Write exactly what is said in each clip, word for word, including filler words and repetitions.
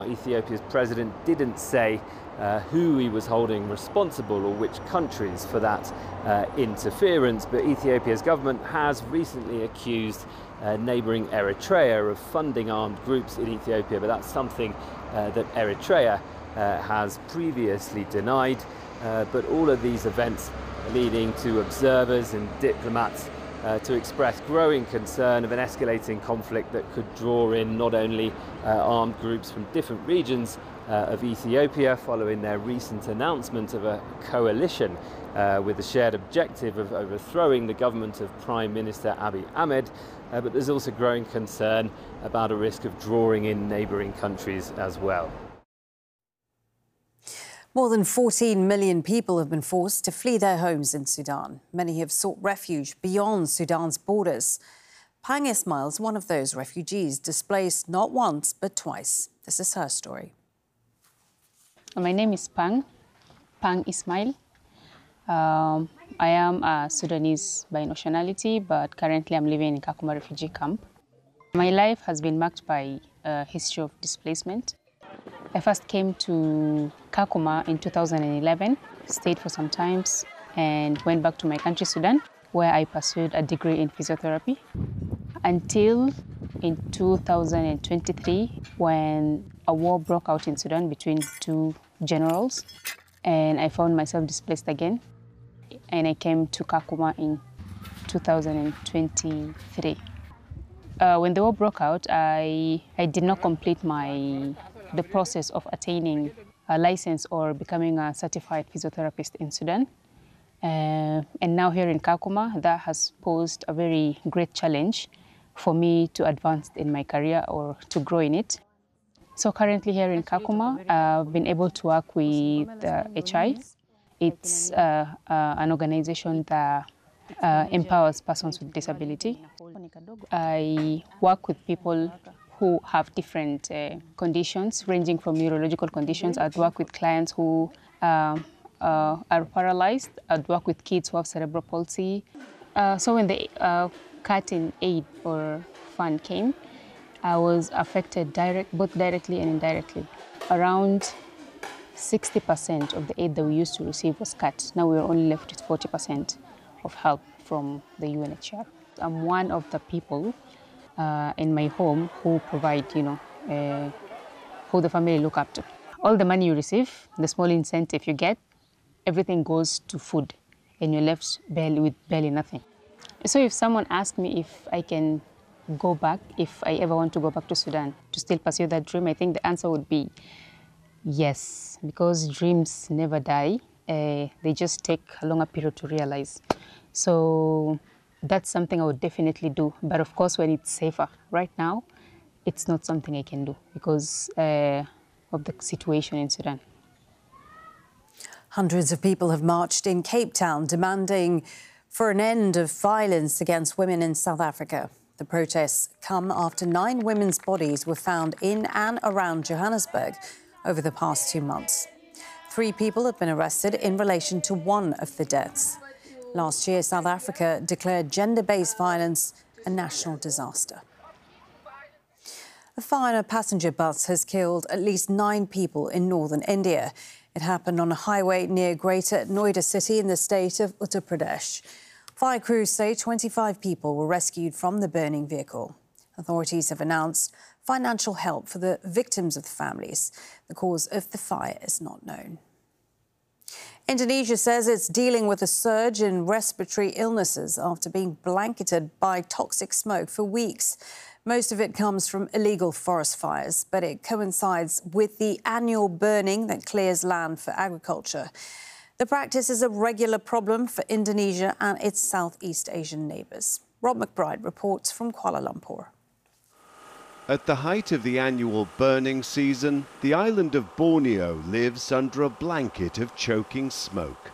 Ethiopia's president didn't say uh, who he was holding responsible or which countries for that uh, interference, but Ethiopia's government has recently accused uh, neighbouring Eritrea of funding armed groups in Ethiopia, but that's something uh, that Eritrea uh, has previously denied. Uh, but all of these events are leading to observers and diplomats Uh, to express growing concern of an escalating conflict that could draw in not only uh, armed groups from different regions uh, of Ethiopia following their recent announcement of a coalition uh, with the shared objective of overthrowing the government of Prime Minister Abiy Ahmed, uh, but there's also growing concern about a risk of drawing in neighbouring countries as well. More than fourteen million people have been forced to flee their homes in Sudan. Many have sought refuge beyond Sudan's borders. Pang Ismail is one of those refugees, displaced not once but twice. This is her story. My name is Pang, Pang Ismail. Um, I am a Sudanese by nationality, but currently I'm living in Kakuma refugee camp. My life has been marked by a history of displacement. I first came to Kakuma in two thousand eleven, stayed for some time, and went back to my country, Sudan, where I pursued a degree in physiotherapy. Until in two thousand twenty-three, when a war broke out in Sudan between two generals, and I found myself displaced again, and I came to Kakuma in two thousand twenty-three. Uh, when the war broke out, I, I did not complete my the process of attaining a license or becoming a certified physiotherapist in Sudan. Uh, and now here in Kakuma, that has posed a very great challenge for me to advance in my career or to grow in it. So currently here in Kakuma, I've been able to work with uh, H I. It's uh, uh, an organization that uh, empowers persons with disability. I work with people who have different uh, conditions, ranging from neurological conditions. I'd work with clients who uh, uh, are paralyzed. I'd work with kids who have cerebral palsy. Uh, so when the uh, Curtin Aid or Fund came, I was affected direct, both directly and indirectly. Around sixty percent of the aid that we used to receive was cut. Now we're only left with forty percent of help from the U N H C R. I'm one of the people Uh, in my home who provide, you know, uh, who the family look up to. All the money you receive, the small incentive you get, everything goes to food, and you're left barely with barely nothing. So if someone asks me if I can go back, if I ever want to go back to Sudan to still pursue that dream, I think the answer would be yes, because dreams never die. Uh, they just take a longer period to realize. So that's something I would definitely do. But of course, when it's safer. Right now, it's not something I can do because uh, of the situation in Sudan. Hundreds of people have marched in Cape Town demanding for an end of violence against women in South Africa. The protests come after nine women's bodies were found in and around Johannesburg over the past two months. Three people have been arrested in relation to one of the deaths. Last year, South Africa declared gender-based violence a national disaster. A fire in a passenger bus has killed at least nine people in northern India. It happened on a highway near Greater Noida city in the state of Uttar Pradesh. Fire crews say twenty-five people were rescued from the burning vehicle. Authorities have announced financial help for the victims of the families. The cause of the fire is not known. Indonesia says it's dealing with a surge in respiratory illnesses after being blanketed by toxic smoke for weeks. Most of it comes from illegal forest fires, but it coincides with the annual burning that clears land for agriculture. The practice is a regular problem for Indonesia and its Southeast Asian neighbours. Rob McBride reports from Kuala Lumpur. At the height of the annual burning season, the island of Borneo lives under a blanket of choking smoke.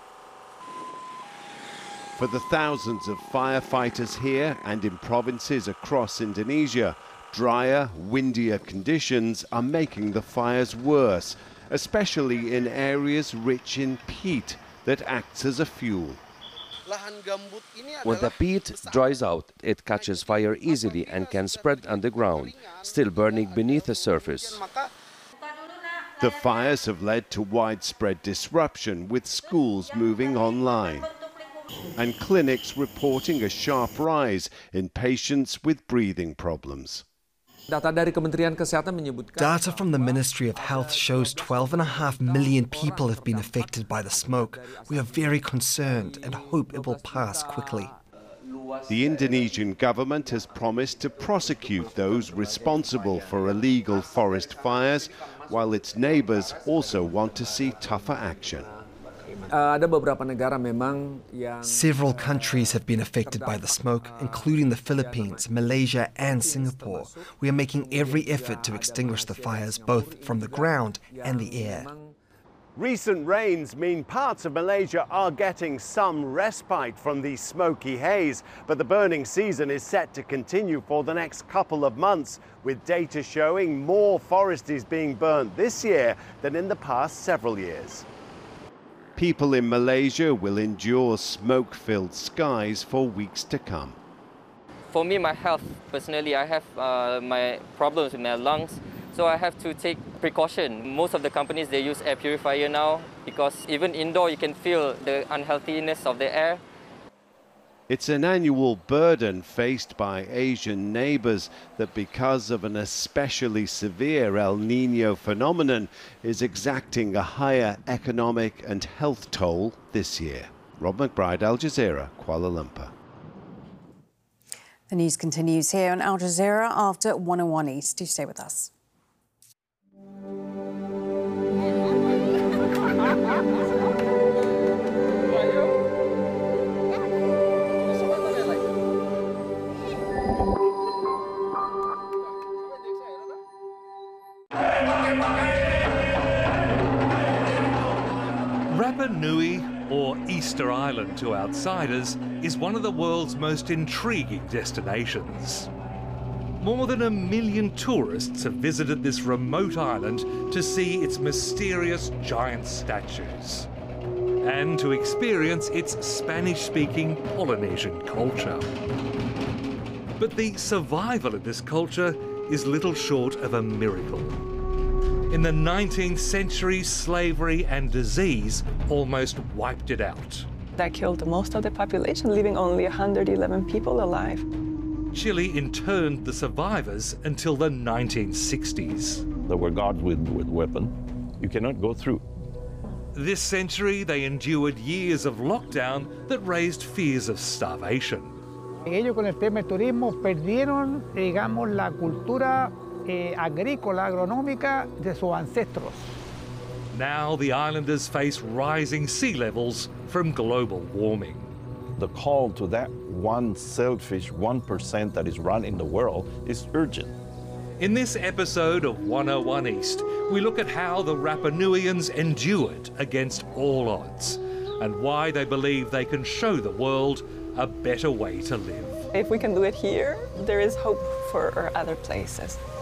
For the thousands of firefighters here and in provinces across Indonesia, drier, windier conditions are making the fires worse, especially in areas rich in peat that acts as a fuel. When the peat dries out, it catches fire easily and can spread underground, still burning beneath the surface. The fires have led to widespread disruption, with schools moving online and clinics reporting a sharp rise in patients with breathing problems. Data from the Ministry of Health shows twelve and a half million people have been affected by the smoke. We are very concerned and hope it will pass quickly. The Indonesian government has promised to prosecute those responsible for illegal forest fires, while its neighbours also want to see tougher action. Several countries have been affected by the smoke, including the Philippines, Malaysia and Singapore. We are making every effort to extinguish the fires, both from the ground and the air. Recent rains mean parts of Malaysia are getting some respite from the smoky haze, but the burning season is set to continue for the next couple of months, with data showing more forest is being burned this year than in the past several years. People in Malaysia will endure smoke-filled skies for weeks to come. For me, my health, personally, I have uh, my problems with my lungs, so I have to take precaution. Most of the companies, they use air purifier now, because even indoor you can feel the unhealthiness of the air. It's an annual burden faced by Asian neighbours that, because of an especially severe El Niño phenomenon, is exacting a higher economic and health toll this year. Rob McBride, Al Jazeera, Kuala Lumpur. The news continues here on Al Jazeera after one oh one East. Do stay with us. Rapa Nui, or Easter Island to outsiders, is one of the world's most intriguing destinations. More than a million tourists have visited this remote island to see its mysterious giant statues and to experience its Spanish-speaking Polynesian culture. But the survival of this culture is little short of a miracle. In the nineteenth century, slavery and disease almost wiped it out. That killed most of the population, leaving only one hundred eleven people alive. Chile interned the survivors until the nineteen sixties. There were guards with, with weapons. You cannot go through. This century, they endured years of lockdown that raised fears of starvation. Ellos con el tema del turismo perdieron, digamos, la cultura eh, agrícola, agronómica de sus ancestros. Now the islanders face rising sea levels from global warming. The call to that one selfish one percent that is run in the world is urgent. In this episode of one oh one East, we look at how the Rapa Nuians endured against all odds and why they believe they can show the world a better way to live. If we can do it here, there is hope for other places.